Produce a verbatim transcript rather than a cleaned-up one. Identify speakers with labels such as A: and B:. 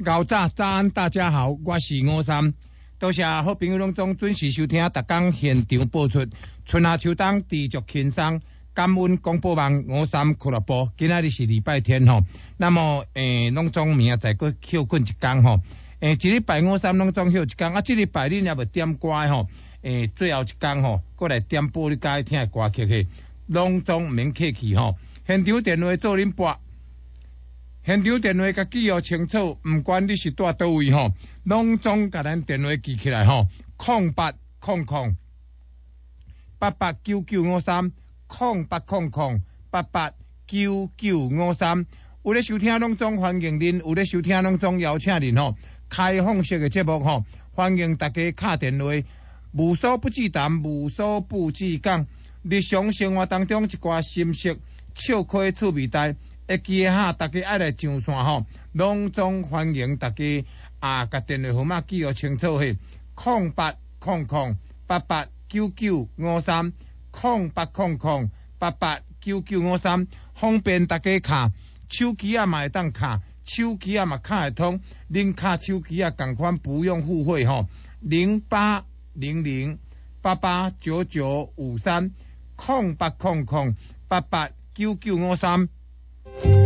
A: 高早早安，大家好，我是吴三，多谢好朋友拢总准时收听，逐工现场播出，春夏秋冬持续轻松，感恩广播网吴三俱乐部，今仔日是礼拜天吼，那么诶，拢总明仔载搁休困一工吼，诶，一礼拜吴三拢总休一工，啊，这礼拜恁也未点歌吼，诶，最后一工吼，搁来点播你喜欢听的歌曲嘿，拢总毋免客气吼，现场电话做恁拨。现场电话甲记号清楚，毋管你是住倒位吼，拢总甲咱电话记起来吼，空八空空八八九九五三，空八空空八八九九五三。有咧收听拢总欢迎恁，有咧收听拢总邀请恁吼，开放式的节目吼，欢迎大家敲电话，无所不至谈，无所不至讲，日常生活当中一寡心息、笑亏趣味代。会记诶哈，大家爱来上线吼，拢总欢迎大家啊，甲电话号码记号清楚嘿，空八空空八八九九五三，空八空空八八九九五三，方便大家卡，手机啊嘛会当卡，手机啊嘛卡会通，恁卡手机啊共款不用付费吼，零八零零八八九九五三，空八空空八八九九五三。